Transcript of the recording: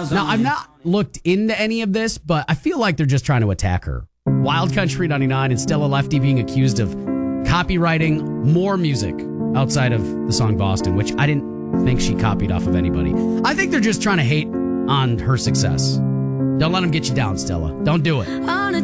Now, I've not looked into any of this, but I feel like they're just trying to attack her. Wild Country 99 and Stella Lefty being accused of copywriting more music outside of the song Boston, which I didn't think she copied off of anybody. I think they're just trying to hate on her success. Don't let them get you down, Stella. Don't do it.